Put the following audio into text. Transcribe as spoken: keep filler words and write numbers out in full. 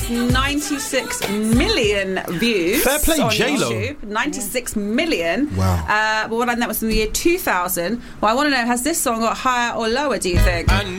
has ninety-six million views. Fair play, on J-Lo. YouTube. ninety-six million. Wow. Uh, but what I that was in the year two thousand. Well, I want to know, has this song got higher or lower, do you think?